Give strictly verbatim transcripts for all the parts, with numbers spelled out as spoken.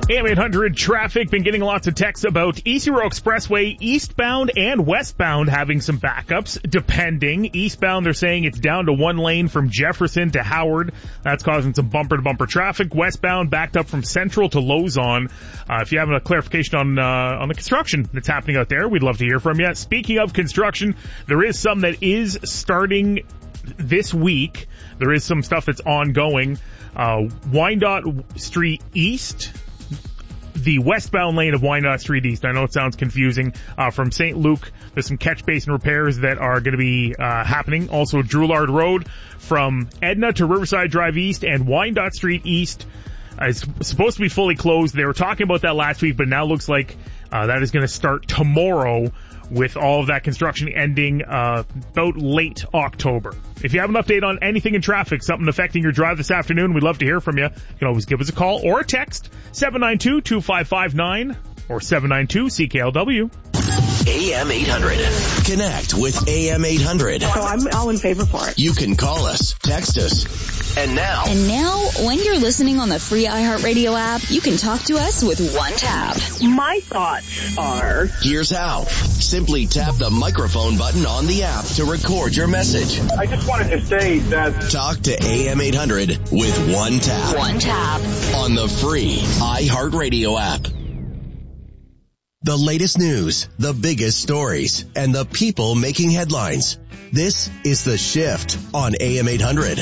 A M eight hundred traffic. Been getting lots of texts about Easy Row Expressway, eastbound and westbound having some backups, depending. Eastbound, they're saying it's down to one lane from Jefferson to Howard. That's causing some bumper-to-bumper traffic. Westbound, backed up from Central to Lozon. Uh, if you have a clarification on uh, on the construction that's happening out there, we'd love to hear from you. Speaking of construction, there is some that is starting this week. There is some stuff that's ongoing. Uh, Wyandotte Street East, the westbound lane of Wyandotte Street East. I know it sounds confusing. Uh, from Saint Luke, there's some catch basin repairs that are going to be uh, happening. Also, Drouillard Road from Edna to Riverside Drive East and Wyandotte Street East is supposed to be fully closed. They were talking about that last week, but now looks like uh, that is going to start tomorrow, with all of that construction ending uh about late October. If you have an update on anything in traffic, something affecting your drive this afternoon, we'd love to hear from you. You can always give us a call or a text, seven nine two, two five five nine or seven nine two C K L W. A M eight hundred. Connect with A M eight hundred. So I'm all in favor for it. You can call us, text us. And now. And now, when you're listening on the free iHeartRadio app, you can talk to us with one tap. My thoughts are... Here's how. Simply tap the microphone button on the app to record your message. I just wanted to say that... Talk to A M eight hundred with one tap. One tap. On the free iHeartRadio app. The latest news, the biggest stories, and the people making headlines. This is The Shift on A M eight hundred.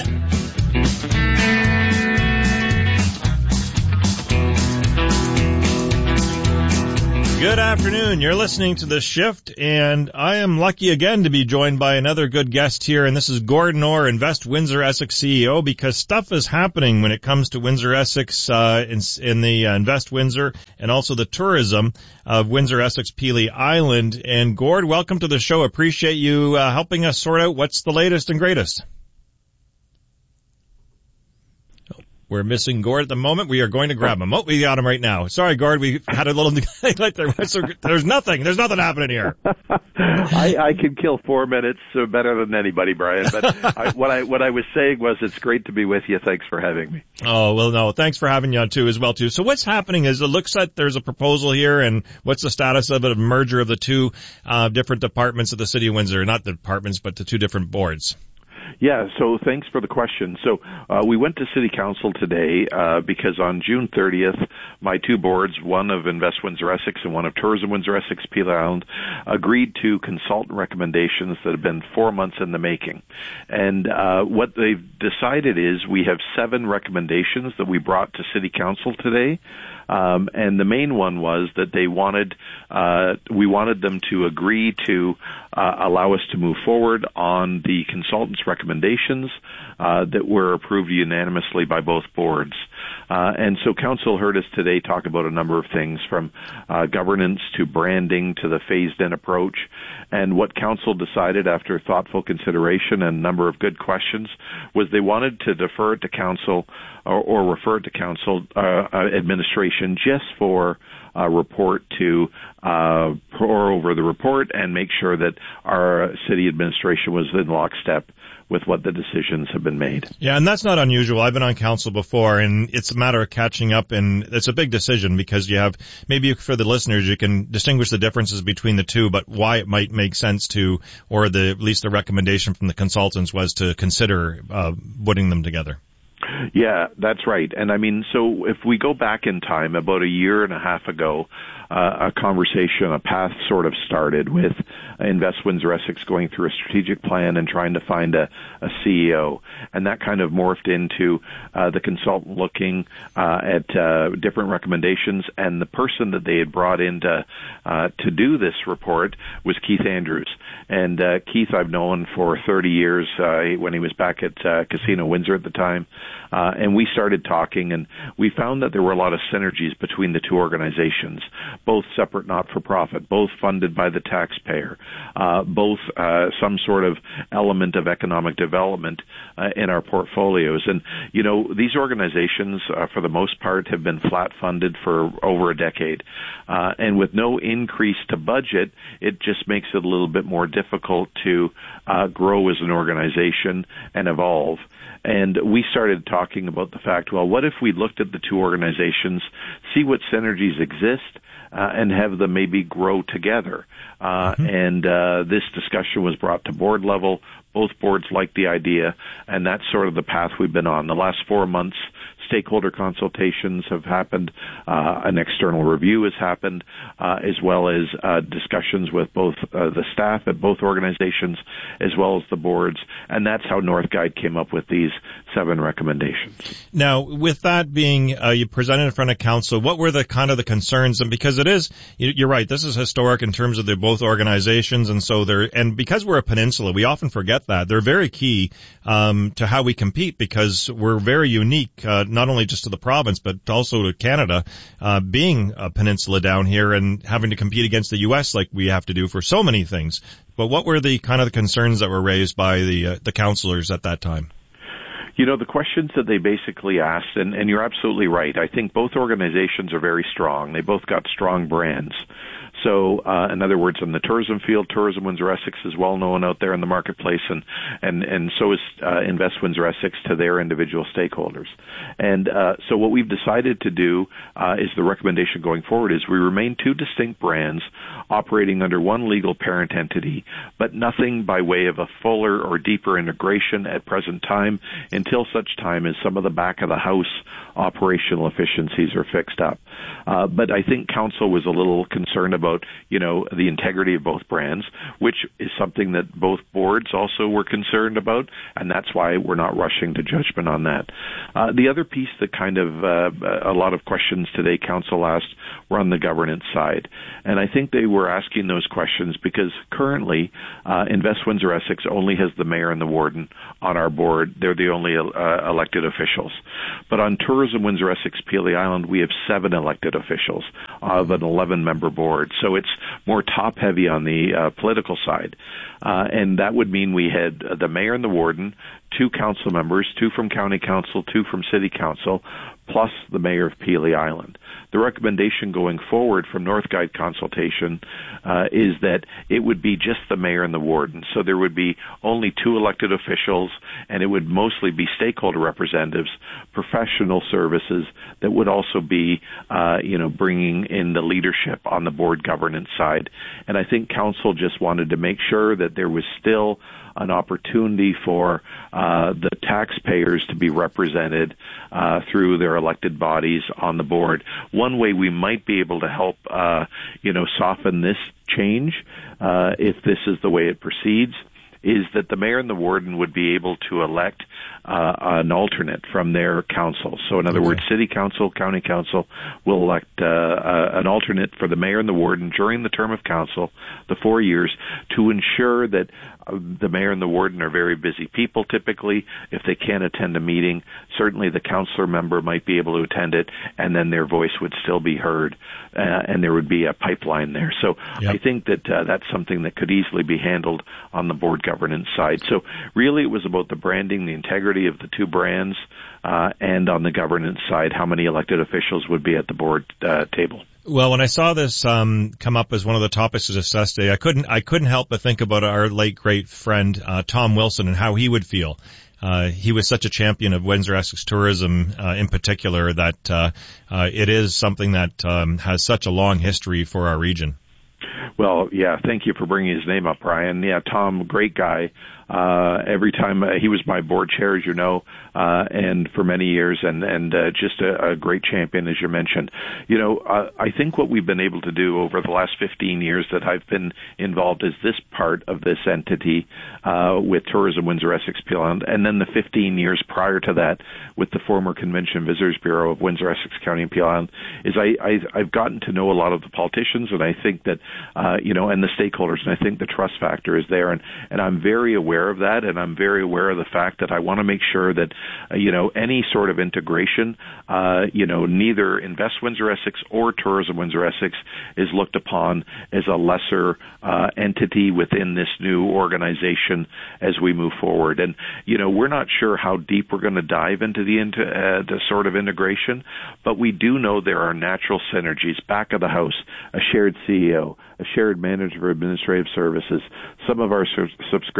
Good afternoon. You're listening to The Shift, and I am lucky again to be joined by another good guest here, and this is Gordon Orr, Invest Windsor Essex C E O, because stuff is happening when it comes to Windsor Essex uh, in, in the uh, Invest Windsor and also the tourism of Windsor Essex Pelee Island. And Gord, welcome to the show. Appreciate you uh, helping us sort out what's the latest and greatest. We're missing Gord at the moment. We are going to grab him. Oh, we got him right now. Sorry, Gord. We had a little like there. There's nothing. There's nothing happening here. I, I can kill four minutes uh, better than anybody, Brian. But I, what I what I was saying was, it's great to be with you. Thanks for having me. Oh well, no, thanks for having you on too as well too. So what's happening is it looks like there's a proposal here, and what's the status of it? A merger of the two uh, different departments of the City of Windsor, not the departments, but the two different boards. Yeah, so thanks for the question. So uh, we went to City Council today uh, because on June thirtieth, my two boards, one of Invest Windsor Essex and one of Tourism Windsor Essex Pelee Island, agreed to consultant recommendations that have been four months in the making. And uh, what they've decided is we have seven recommendations that we brought to City Council today. Um, and the main one was that they wanted, uh, we wanted them to agree to uh, allow us to move forward on the consultants' recommendations uh, that were approved unanimously by both boards. Uh, and so council heard us today talk about a number of things, from uh, governance to branding to the phased-in approach. And what council decided after thoughtful consideration and a number of good questions was they wanted to defer it to council or, or refer it to council uh, administration just for a report to uh, pour over the report and make sure that our city administration was in lockstep with what the decisions have been made. Yeah, and that's not unusual. I've been on council before, and it's a matter of catching up, and it's a big decision because you have, maybe for the listeners, you can distinguish the differences between the two, but why it might make sense to, or the at least the recommendation from the consultants was to consider uh, putting them together. Yeah, that's right. And I mean, so if we go back in time, about a year and a half ago, uh, a conversation, a path sort of started with Invest Windsor Essex going through a strategic plan and trying to find a, a C E O. And that kind of morphed into uh, the consultant looking uh, at uh, different recommendations. And the person that they had brought in to, uh, to do this report was Keith Andrews. And uh, Keith I've known for thirty years uh, when he was back at uh, Casino Windsor at the time. Uh, and we started talking, and we found that there were a lot of synergies between the two organizations, both separate not-for-profit, both funded by the taxpayer, uh, both uh, some sort of element of economic development uh, in our portfolios. And, you know, these organizations, uh, for the most part, have been flat-funded for over a decade. Uh, and with no increase to budget, it just makes it a little bit more difficult to uh, grow as an organization and evolve. And we started talking about the fact, well, what if we looked at the two organizations, see what synergies exist, uh, and have them maybe grow together. Uh, mm-hmm. And uh, this discussion was brought to board level. Both boards liked the idea, and that's sort of the path we've been on. The last four months, stakeholder consultations have happened, uh, an external review has happened, uh, as well as uh, discussions with both uh, the staff at both organizations, as well as the boards, and that's how Northguide came up with these seven recommendations. Now, with that being, uh, you presented in front of council, what were the kind of the concerns? And because it is, you're right, this is historic in terms of they're both organizations, and so they're, and because we're a peninsula, we often forget that. They're very key um, to how we compete because we're very unique, uh, not only just to the province, but also to Canada, uh, being a peninsula down here and having to compete against the U S like we have to do for so many things. But what were the kind of the concerns that were raised by the uh, the councillors at that time? You know, the questions that they basically asked, and, and you're absolutely right. I think both organizations are very strong. They both got strong brands. So, uh, in other words, in the tourism field, Tourism Windsor-Essex is well known out there in the marketplace, and and and so is uh, Invest Windsor-Essex to their individual stakeholders. And uh, so, what we've decided to do uh, is the recommendation going forward is we remain two distinct brands operating under one legal parent entity, but nothing by way of a fuller or deeper integration at present time until such time as some of the back of the house operational efficiencies are fixed up. Uh, but I think council was a little concerned about, you know, the integrity of both brands, which is something that both boards also were concerned about, and that's why we're not rushing to judgment on that. Uh, the other piece that kind of uh, a lot of questions today council asked were on the governance side. And I think they were asking those questions because currently uh, Invest Windsor-Essex only has the mayor and the warden on our board. They're the only uh, elected officials. But on Tourism Windsor-Essex Pelee Island, we have seven elected officials of an eleven-member board. So it's more top-heavy on the uh, political side. Uh, and that would mean we had uh, the mayor and the warden, two council members, two from county council, two from city council, plus the mayor of Pelee Island. The recommendation going forward from Northguide consultation uh, is that it would be just the mayor and the warden. So there would be only two elected officials, and it would mostly be stakeholder representatives, professional services that would also be, uh, you know, bringing in the leadership on the board governance side. And I think council just wanted to make sure that there was still an opportunity for uh, the taxpayers to be represented uh, through their elected bodies on the board. One way we might be able to help, uh, you know, soften this change, uh, if this is the way it proceeds, is that the mayor and the warden would be able to elect uh, an alternate from their council. So, in other okay. words, city council, county council will elect uh, uh, an alternate for the mayor and the warden during the term of council, the four years, to ensure that uh, the mayor and the warden are very busy people typically. If they can't attend a meeting, certainly the councillor member might be able to attend it, and then their voice would still be heard, uh, and there would be a pipeline there. So yep. I think that uh, that's something that could easily be handled on the board governance side. So really it was about the branding, the integrity of the two brands, uh, and on the governance side, how many elected officials would be at the board uh, table. Well, when I saw this um, come up as one of the topics to discuss today, I couldn't I couldn't help but think about our late great friend uh, Tom Wilson and how he would feel. Uh, he was such a champion of Windsor-Essex tourism uh, in particular that uh, uh, it is something that um, has such a long history for our region. Well, yeah, thank you for bringing his name up, Brian. Yeah, Tom, great guy. Uh, every time uh, he was my board chair, as you know, uh, and for many years, and and uh, just a, a great champion, as you mentioned. You know, uh, I think what we've been able to do over the last fifteen years that I've been involved is this part of this entity uh, with Tourism Windsor-Essex Pelee Island, and then the fifteen years prior to that with the former Convention Visitors Bureau of Windsor-Essex County and Pelee Island. Is I, I I've gotten to know a lot of the politicians, and I think that uh, you know, and the stakeholders, and I think the trust factor is there, and and I'm very aware of that, and I'm very aware of the fact that I want to make sure that, uh, you know, any sort of integration, uh, you know, neither Invest Windsor-Essex or Tourism Windsor-Essex is looked upon as a lesser uh, entity within this new organization as we move forward. And, you know, we're not sure how deep we're going to dive into the, into, uh, the sort of integration, but we do know there are natural synergies, back of the house, a shared C E O, a shared manager of administrative services, some of our su- subscription services,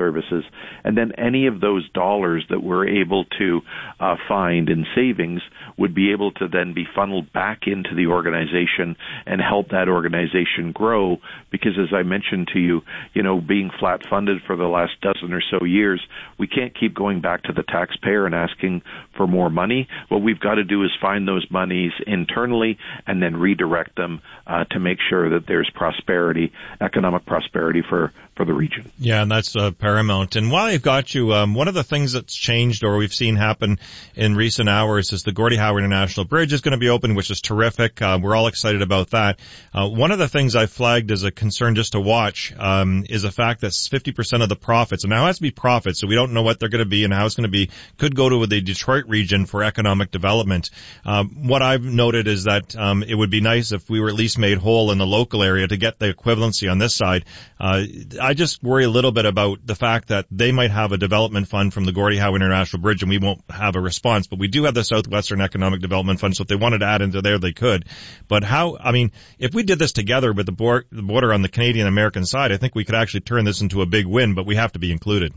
services, and then any of those dollars that we're able to uh, find in savings would be able to then be funneled back into the organization and help that organization grow. Because as I mentioned to you, you know, being flat funded for the last dozen or so years, we can't keep going back to the taxpayer and asking for more money. What we've got to do is find those monies internally and then redirect them uh, to make sure that there's prosperity, economic prosperity for, for the region. Yeah, and that's uh, paramount. And while I've got you, um, one of the things that's changed or we've seen happen in recent hours is the Gordie Howe International Bridge is going to be open, which is terrific. Uh, we're all excited about that. Uh, one of the things I flagged as a concern just to watch um, is the fact that fifty percent of the profits, and now it has to be profits, so we don't know what they're going to be and how it's going to be, could go to the Detroit region for economic development. Um, what I've noted is that um, it would be nice if we were at least made whole in the local area to get the equivalency on this side. Uh, I just worry a little bit about the fact that they might have a development fund from the Gordie Howe International Bridge and we won't have a response, but we do have the Southwestern Economic Development Fund, so if they wanted to add into there, they could. But how, I mean, if we did this together with the border on the Canadian-American side, I think we could actually turn this into a big win, but we have to be included.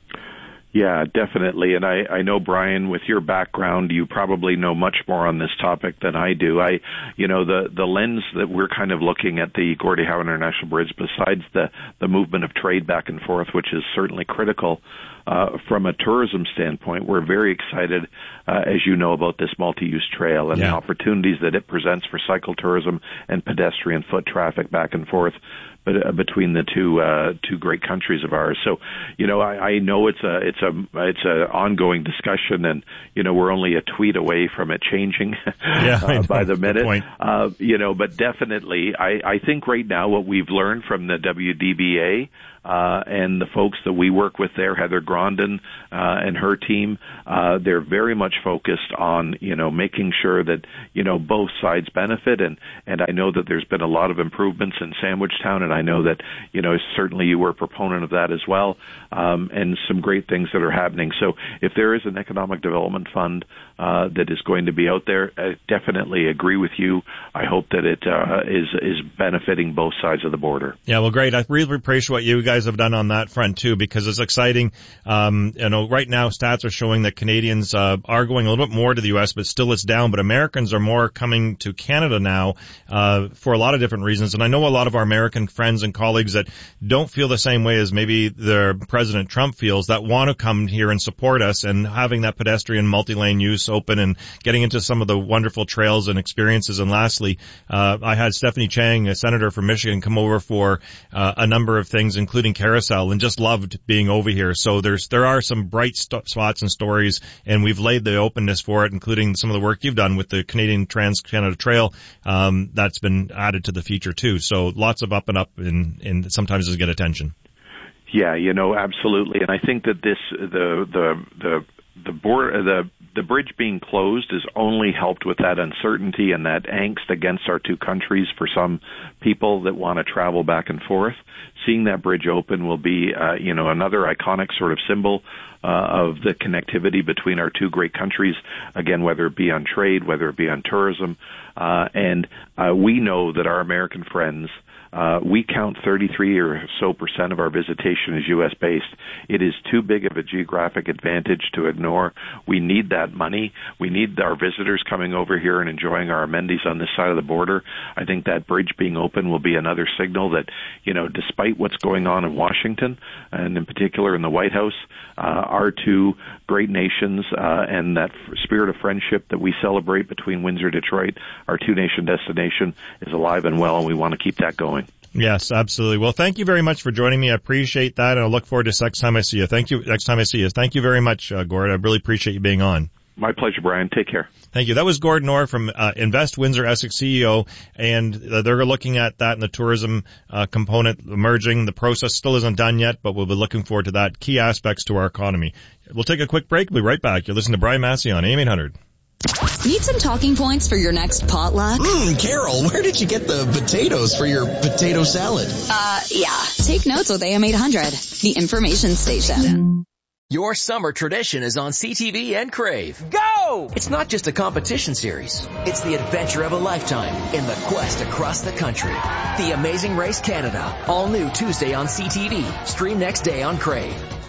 Yeah, definitely. And I, I know, Brian, with your background, you probably know much more on this topic than I do. I, you know, the, the lens that we're kind of looking at the Gordie Howe International Bridge, besides the, the movement of trade back and forth, which is certainly critical, uh, from a tourism standpoint, we're very excited, uh, as you know, about this multi-use trail and yeah. the opportunities that it presents for cycle tourism and pedestrian foot traffic back and forth between the two uh, two great countries of ours. So, you know, I, I know it's a it's a it's a ongoing discussion, and you know we're only a tweet away from it changing yeah, uh, by the minute. Uh, you know, but definitely, I, I think right now what we've learned from the W D B A. Uh, and the folks that we work with there, Heather Grondin uh, and her team, uh, they're very much focused on, you know, making sure that, you know, both sides benefit. And, and I know that there's been a lot of improvements in Sandwichtown, and I know that, you know, certainly you were a proponent of that as well, um, and some great things that are happening. So if there is an economic development fund uh, that is going to be out there, I definitely agree with you. I hope that it uh, is is benefiting both sides of the border. Yeah, well, great. I really appreciate what you guys have done on that front too, because it's exciting. Um, you know, right now stats are showing that Canadians uh, are going a little bit more to the U S, but still it's down. But Americans are more coming to Canada now uh, for a lot of different reasons. And I know a lot of our American friends and colleagues that don't feel the same way as maybe their President Trump feels, that want to come here and support us, and having that pedestrian multi-lane use open and getting into some of the wonderful trails and experiences. And lastly, uh, I had Stephanie Chang, a senator from Michigan, come over for uh, a number of things, including Carousel, and just loved being over here. So there's there are some bright st- spots and stories, and we've laid the openness for it, including some of the work you've done with the Canadian Trans-Canada Trail. Um, that's been added to the feature too. So lots of up and up, and, and sometimes does get attention. Yeah, you know, absolutely. And I think that this the the the the board the the bridge being closed has only helped with that uncertainty and that angst against our two countries for some people that want to travel back and forth. Seeing that bridge open will be, uh, you know, another iconic sort of symbol uh, of the connectivity between our two great countries. Again, whether it be on trade, whether it be on tourism, uh, and uh, we know that our American friends. Uh, we count thirty-three or so percent of our visitation as U S based. It is too big of a geographic advantage to ignore. We need that money. We need our visitors coming over here and enjoying our amenities on this side of the border. I think that bridge being open will be another signal that, you know, despite what's going on in Washington, and in particular in the White House, uh, our two great nations uh, and that f- spirit of friendship that we celebrate between Windsor, Detroit, our two-nation destination, is alive and well, and we want to keep that going. Yes, absolutely. Well, thank you very much for joining me. I appreciate that, and I look forward to next time I see you. Thank you. Next time I see you. Thank you very much, uh, Gord. I really appreciate you being on. My pleasure, Brian. Take care. Thank you. That was Gordon Orr from uh, Invest Windsor Essex C E O, and uh, they're looking at that and the tourism uh, component emerging. The process still isn't done yet, but we'll be looking forward to that. Key aspects to our economy. We'll take a quick break. We'll be right back. You're listening to Brian Massey on A M eight hundred. Need some talking points for your next potluck? Mmm, Carol, where did you get the potatoes for your potato salad? Uh, yeah. Take notes with A M eight hundred, the information station. Your summer tradition is on C T V and Crave. Go! It's not just a competition series. It's the adventure of a lifetime in the quest across the country. The Amazing Race Canada. All new Tuesday on C T V. Stream next day on Crave.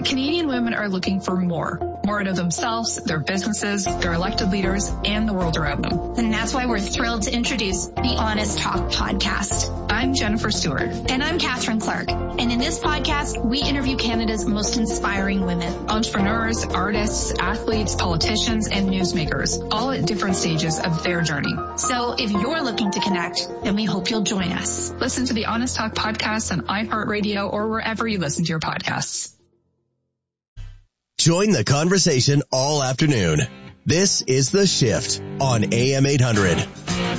Canadian women are looking for more. More out of themselves, their businesses, their elected leaders, and the world around them. And that's why we're thrilled to introduce the Honest Talk podcast. I'm Jennifer Stewart. And I'm Catherine Clark. And in this podcast, we interview Canada's most inspiring women. Entrepreneurs, artists, athletes, politicians, and newsmakers, all at different stages of their journey. So if you're looking to connect, then we hope you'll join us. Listen to the Honest Talk podcast on iHeartRadio or wherever you listen to your podcasts. Join the conversation all afternoon. This is The Shift on A M eight hundred.